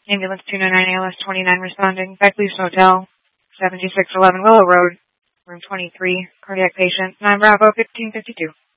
Ambulance 299 ALS 29 responding. Beckley's Hotel, 7611 Willow Road, room 23, cardiac patient, 9 Bravo 1552.